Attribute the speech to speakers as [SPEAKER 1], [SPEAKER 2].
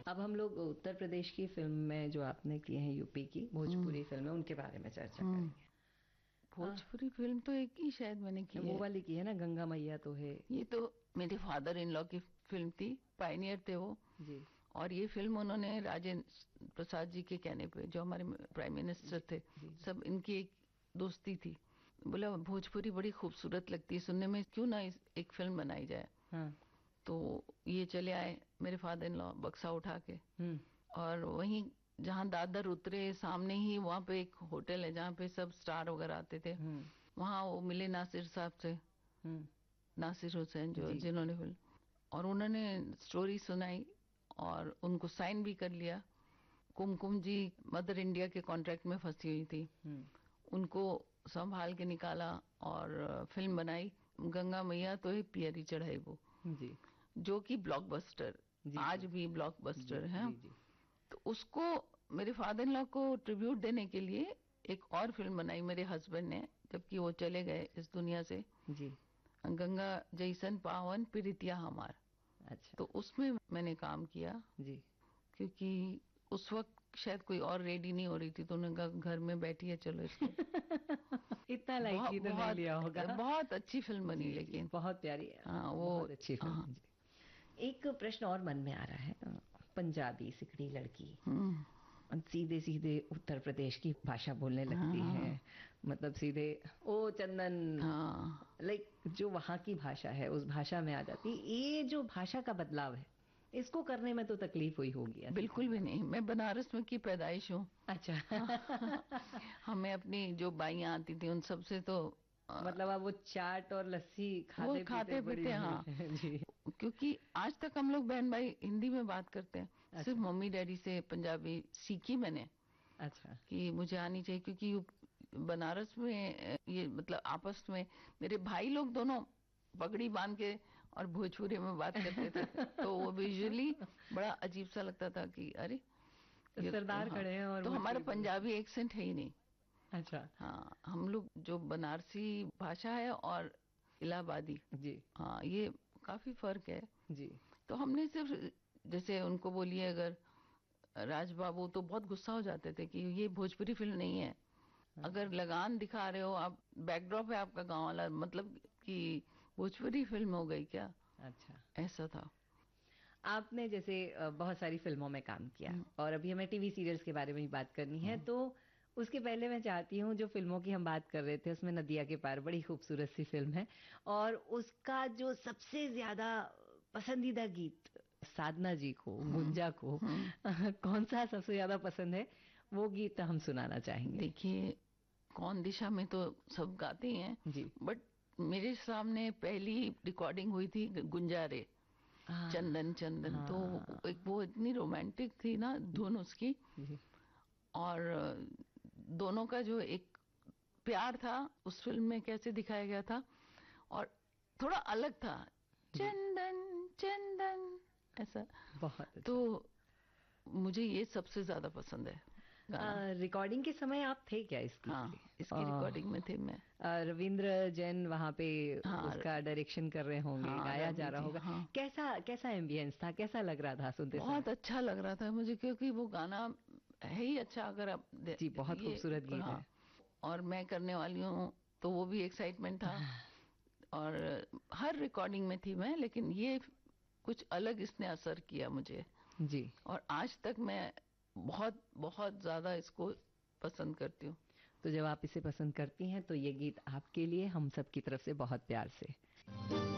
[SPEAKER 1] अब हम लोग उत्तर प्रदेश की फिल्म में जो आपने की है, यूपी की भोजपुरी फिल्म है, उनके बारे में चर्चा करेंगे।
[SPEAKER 2] भोजपुरी फिल्म तो एक ही शायद मैंने की
[SPEAKER 1] वो
[SPEAKER 2] है।
[SPEAKER 1] वाली की है ना, गंगा मैया तो है।
[SPEAKER 2] ये तो मेरे फादर इन लॉ की फिल्म थी, पायनियर थे वो
[SPEAKER 1] जी
[SPEAKER 2] और ये फिल्म उन्होंने राजेंद्र प्रसाद जी के कहने पे, जो हमारे प्राइम मिनिस्टर थे, सब इनकी एक दोस्ती थी। बोला भोजपुरी बड़ी खूबसूरत लगती है सुनने में, क्यों ना एक फिल्म बनाई जाए।
[SPEAKER 1] हाँ।
[SPEAKER 2] तो ये चले आए मेरे फादर इन लॉ बक्सा उठा के, और वहीं जहाँ दादर उतरे सामने ही वहाँ पे एक होटल है जहाँ पे सब स्टार वगैरह आते थे, वहाँ वो मिले नासिर साहब से, नासिर हुसैन जो जिन्होंने फिल्म, और उन्होंने स्टोरी सुनाई और उनको साइन भी कर लिया। कुमकुम जी मदर इंडिया के कॉन्ट्रैक्ट में फंसी हुई थी, उनको संभाल के निकाला और फिल्म बनाई गंगा मैया तो ही पियरी चढ़ाई वो
[SPEAKER 1] जी,
[SPEAKER 2] जो कि ब्लॉकबस्टर, आज भी ब्लॉकबस्टर है। तो उसको मेरे फादर इन लॉ को ट्रिब्यूट देने के लिए एक और फिल्म बनाई मेरे हस्बैंड ने, जबकि वो चले गए इस दुनिया से जी, गंगा जैसन पावन प्रीतिया हमार। अच्छा। तो उसमें मैंने काम किया जी, क्योंकि उस वक्त शायद कोई और रेडी नहीं हो रही थी, तो उन्होंने कहा घर में बैठी है चलो इसको
[SPEAKER 1] इतना लाइटली तो नहीं लिया होगा।
[SPEAKER 2] बहुत अच्छी फिल्म बनी, लेकिन
[SPEAKER 1] बहुत प्यारी।
[SPEAKER 2] हाँ, वो
[SPEAKER 1] बहुत अच्छी फिल्म जी। एक प्रश्न और मन में आ रहा है, पंजाबी सिकड़ी लड़की सीधे सीधे उत्तर प्रदेश की भाषा बोलने लगती है, मतलब सीधे ओ चंदन, लाइक जो वहाँ की भाषा है उस भाषा में आ जाती। ये जो भाषा का बदलाव है, इसको करने में तो तकलीफ हुई होगी?
[SPEAKER 2] बिल्कुल भी नहीं, मैं बनारस में की पैदाइश हूँ।
[SPEAKER 1] अच्छा।
[SPEAKER 2] हमें अपनी जो बाइयां आती थी उन सबसे तो
[SPEAKER 1] मतलब आप वो चाट और लस्सी खाते पीते
[SPEAKER 2] हाँ
[SPEAKER 1] जी।
[SPEAKER 2] क्योंकि आज तक हम लोग बहन भाई हिंदी में बात करते हैं। अच्छा। सिर्फ मम्मी डैडी से पंजाबी सीखी मैंने। अच्छा। कि मुझे आनी चाहिए, क्योंकि बनारस में ये मतलब आपस में मेरे भाई लोग दोनों पगड़ी बांध के और भोजपुरी में बात करते थे तो वो विजुअली बड़ा अजीब सा लगता था कि अरे
[SPEAKER 1] सरदार खड़े हैं और
[SPEAKER 2] तो हमारा पंजाबी एक्सेंट है ही नहीं।
[SPEAKER 1] अच्छा।
[SPEAKER 2] हाँ, हम लोग जो बनारसी भाषा है और इलाहाबादी जी, हाँ ये काफी फर्क है जी। तो हमने सिर्फ जैसे उनको बोलिए अगर राज बाबू, तो बहुत गुस्सा हो जाते थे कि ये भोजपुरी फिल्म नहीं है। अगर लगान दिखा रहे हो आप, बैकड्रॉप है आपका गांव वाला, मतलब कि भोजपुरी फिल्म हो गई क्या? अच्छा, ऐसा था।
[SPEAKER 1] आपने जैसे बहुत सारी फिल्मों में काम किया और अभी हमें टीवी सीरियल्स के बारे में ही बात करनी है, तो उसके पहले मैं चाहती हूँ, जो फिल्मों की हम बात कर रहे थे उसमें नदिया के पार बड़ी खूबसूरत सी फिल्म है, और उसका जो सबसे ज्यादा पसंदीदा गीत साधना जी को, गुंजा को कौन सा सबसे ज्यादा पसंद है, वो गीत हम सुनाना चाहेंगे।
[SPEAKER 2] देखिए, कौन दिशा में तो सब गाते हैं जी, बट मेरे सामने पहली रिकॉर्डिंग हुई थी गुंजारे, चंदन चंदन। तो एक वो इतनी रोमांटिक थी ना धुन उसकी, और दोनों का जो एक प्यार था उस फिल्म में कैसे दिखाया गया था, और थोड़ा अलग था, चंदन चंदन ऐसा। बहुत अच्छा। तो मुझे ये सबसे ज्यादा पसंद है।
[SPEAKER 1] रिकॉर्डिंग के समय आप थे क्या इसकी?
[SPEAKER 2] हाँ, इसकी रिकॉर्डिंग में थे मैं।
[SPEAKER 1] रविंद्र जैन वहाँ पे उसका डायरेक्शन कर रहे होंगे, गाया जा रहा होगा। कैसा एम्बियंस था, कैसा लग रहा था सुनते समय?
[SPEAKER 2] बहुत अच्छा लग रहा था मुझे, क्योंकि वो गाना है ही अच्छा। अगर आप
[SPEAKER 1] जी, बहुत खूबसूरत गीत है,
[SPEAKER 2] और मैं करने वाली हूँ तो वो भी एक्साइटमेंट था। और हर रिकॉर्डिंग में थी मैं, लेकिन ये कुछ अलग इसने असर किया मुझे जी, और आज तक मैं बहुत बहुत ज्यादा इसको पसंद करती हूँ।
[SPEAKER 1] तो जब आप इसे पसंद करती हैं तो ये गीत आपके लिए हम सब की तरफ से बहुत प्यार से।